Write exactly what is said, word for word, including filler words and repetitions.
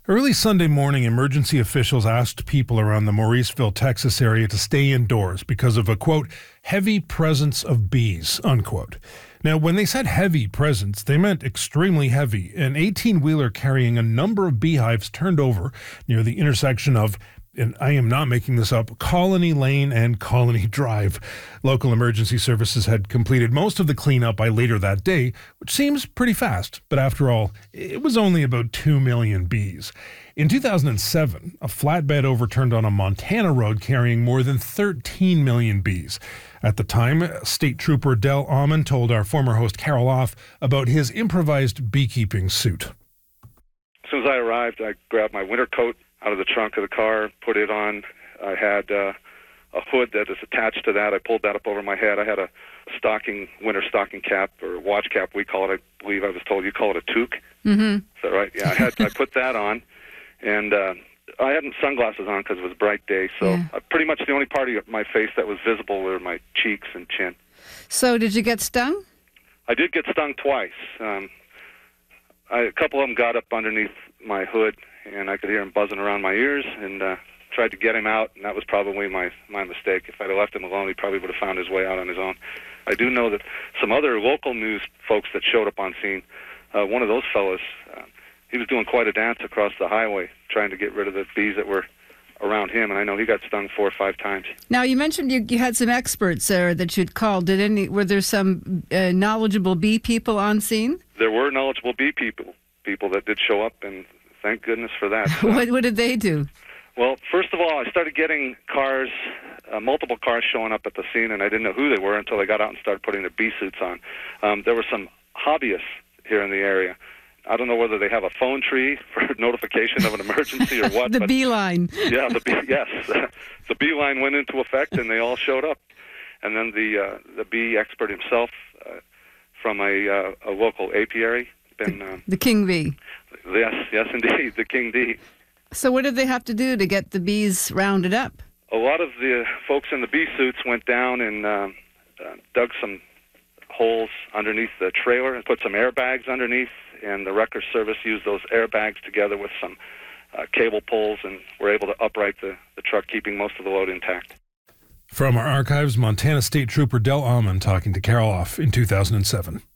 Early Sunday morning, emergency officials asked people around the Mauriceville, Texas area to stay indoors because of a, quote, heavy presence of bees, unquote. Now, when they said heavy presence, they meant extremely heavy. An eighteen-wheeler carrying a number of beehives turned over near the intersection of, and I am not making this up, Colony Lane and Colony Drive. Local emergency services had completed most of the cleanup by later that day, which seems pretty fast. But after all, it was only about two million bees. In two thousand seven, a flatbed overturned on a Montana road carrying more than thirteen million bees. At the time, State Trooper Del Almond told our former host Carol Off about his improvised beekeeping suit. As soon as I arrived, I grabbed my winter coat out of the trunk of the car, put it on. I had uh, a hood that is attached to that. I pulled that up over my head. I had a stocking, winter stocking cap, or watch cap, we call it. I believe I was told you call it a toque. Mm-hmm. Is that right? Yeah, I had. I put that on, and uh, I had sunglasses on because it was a bright day. So Yeah. uh, pretty much the only part of my face that was visible were my cheeks and chin. So did you get stung? I did get stung twice. Um, I, a couple of them got up underneath my hood, and I could hear him buzzing around my ears, and uh, tried to get him out, and that was probably my, my mistake. If I'd have left him alone, he probably would have found his way out on his own. I do know that some other local news folks that showed up on scene, uh, one of those fellas, uh, he was doing quite a dance across the highway, trying to get rid of the bees that were around him, and I know he got stung four or five times. Now, you mentioned you, you had some experts uh, that you'd called. Did any? Were there some uh, knowledgeable bee people on scene? There were knowledgeable bee people, people that did show up, and thank goodness for that. what, what did they do? Well, first of all, I started getting cars, uh, multiple cars showing up at the scene, and I didn't know who they were until they got out and started putting their bee suits on. Um, there were some hobbyists here in the area. I don't know whether they have a phone tree for notification of an emergency or what. the but bee line. Yeah, the bee, yes. The bee line went into effect, and they all showed up. And then the uh, the bee expert himself uh, from a, uh, a local apiary. Been, the, um, the king bee. Yes, yes, indeed, the king bee. So what did they have to do to get the bees rounded up? A lot of the folks in the bee suits went down and uh, uh, dug some holes underneath the trailer and put some airbags underneath, and the wrecker service used those airbags together with some uh, cable pulls and were able to upright the, the truck, keeping most of the load intact. From our archives, Montana State Trooper Del Almond talking to Carol Off in two thousand seven.